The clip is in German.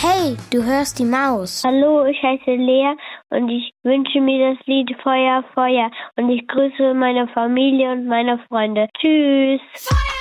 Hey, du hörst die Maus. Hallo, ich heiße Lea und ich wünsche mir das Lied Feuer, Feuer und ich grüße meine Familie und meine Freunde. Tschüss. Feuer!